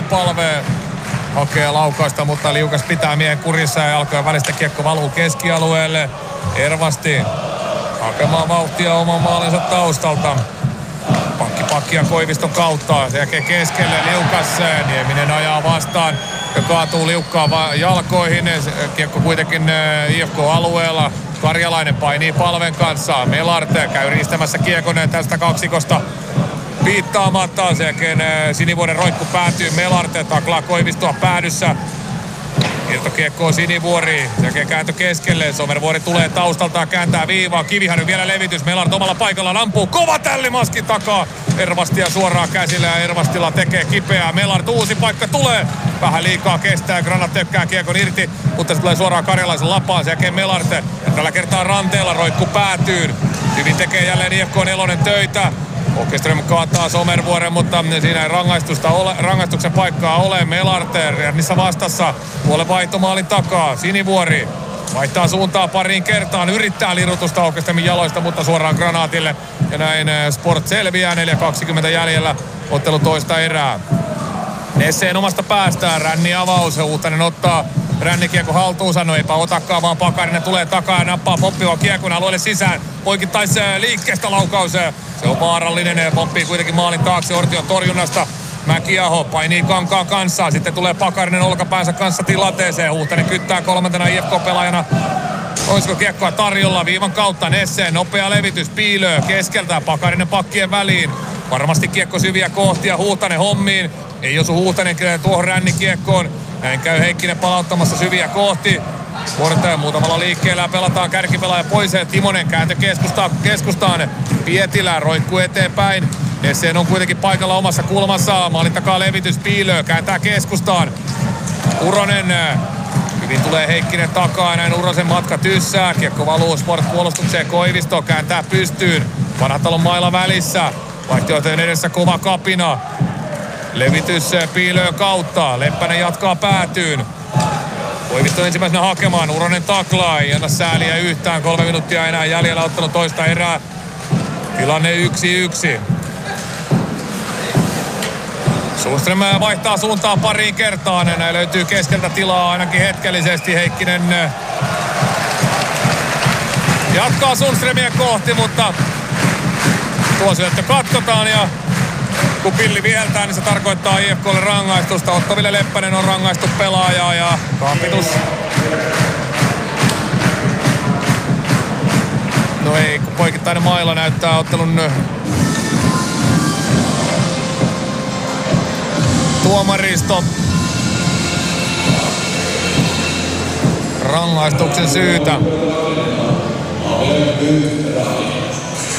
palvee. Hakee laukausta, mutta Liukas pitää miehen kurissa ja jalkojen välistä kiekko valuu keskialueelle. Ervasti hakemaan vauhtia oman maalinsa taustalta. Pakkia Koiviston kautta. Se jälkeen keskelle Liukas. Nieminen ajaa vastaan ja kaatuu Liukkaan jalkoihin. Kiekko kuitenkin IFK-alueella. Karjalainen painii palven kanssa. Melarte käy riistämässä kiekon tästä kaksikosta piittaamatta. Sen jälkeen Sinivuoren roikku päätyy. Melarte taklaa Koivistoa päädyssä. Irtokiekko on Sinivuori. Sen jälkeen kääntö keskelle. Somervuori tulee taustalta ja kääntää viivaa. Kiviharju vielä levitys. Melarte omalla paikallaan ampuu. Kova tälli maskin takaa. Ervastia suoraan käsillä ja Ervastila tekee kipeää. Melart uusi paikka tulee. Vähän liikaa kestää. Granat tökkää kiekon irti. Mutta se tulee suoraan Karjalaisen lapaan. Sen jälkeen Melarte. Ja tällä kertaa ranteella roikku päätyy. Hyvin tekee jälleen IFK Nelonen töitä. Åkerström kaataa Somervuoren, mutta siinä ei rangaistuksen paikkaa ole. Melarte Rernissa vastassa. Puolen vaihtomaalin takaa. Sinivuori vaihtaa suuntaa pariin kertaan. Yrittää lirutusta Åkerströmin jaloista, mutta suoraan Granaatille. Ja näin Sport selviää. 4.20 jäljellä ottelu toista erää. Nesseen omasta päästään. Ränni avaus. Huutanen ottaa rännikiekko haltuunsa. No eipä otakaan, vaan Pakarinen tulee takaa ja nappaa poppiva kiekon alueelle sisään. Poikittais liikkeestä laukaus. Se on vaarallinen. Pomppii kuitenkin maalin taakse Ortion torjunnasta. Mäkiaho painii Kankaan kanssa. Sitten tulee Pakarinen olkapäänsä kanssa tilanteeseen. Huutanen kyttää kolmantena IFK-pelaajana. Olisiko kiekkoa tarjolla viivan kautta Nesseen. Nopea levitys Piilöö keskeltä. Pakarinen pakkien väliin. Varmasti kiekko syviä kohtia. Huutanen hommiin. Ei osu Huutanen tuohon rännikiekkoon. Näin käy Heikkinen palauttamassa syviä kohti. Portaja muutamalla liikkeellä pelataan kärkipelaaja pois. Timonen kääntö keskustaan. Pietilä roikkuu eteenpäin. Nesseen on kuitenkin paikalla omassa kulmassa. Maalin takaa levitys Piilöö kääntää keskustaan. Uronen. Hyvin tulee Heikkinen takaa. Näin Urosen matka tyssää. Kiekko valuu Sport-puolustukseen. Koivisto kääntää pystyyn. Vanhatalon mailla välissä. Vaihtoehtojen edessä kova kapina. Levitys Piilöön kautta. Leppänen jatkaa päätyyn. Koivisto ensimmäisenä hakemaan. Uronen taklaa. Ei anna sääliä yhtään. 3 minuuttia enää jäljellä ottanut toista erää. Tilanne 1-1. Sundström vaihtaa suuntaa pariin kertaan. Näin löytyy keskeltä tilaa ainakin hetkellisesti. Heikkinen jatkaa Sundströmiä kohti, mutta tuo syöttö katkotaan ja kun pilli viheltää, niin se tarkoittaa IFK:lle rangaistusta. Otto-Ville Leppänen on rangaistu pelaaja ja kampitus. No ei, kun poikittainen maila näyttää ottelun tuomaristo rangaistuksen syytä.